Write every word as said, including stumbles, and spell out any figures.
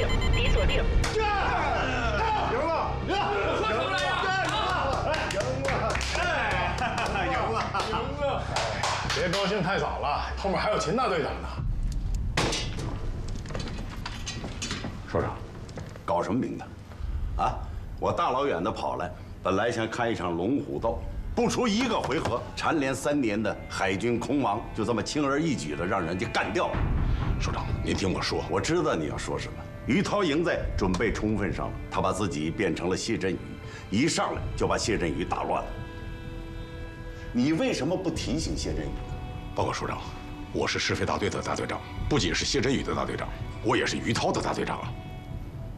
定，敌锁定。 赢了，赢了， 喝什么来呀？ 赢了，哎，赢了，赢了！别高兴太早了，后面还有秦大队长呢。 首长，搞什么名堂？啊！我大老远的跑来，本来想看一场龙虎斗，不出一个回合，蝉联三年的海军空王就这么轻而易举的让人家干掉了。 首长，您听我说， 我知道你要说什么。于涛赢在准备充分上了，他把自己变成了谢振宇，一上来就把谢振宇打乱了。你为什么不提醒谢振宇呢？ 报告首长，我是赤飞大队的大队长，不仅是谢振宇的大队长，我也是于涛的大队长啊。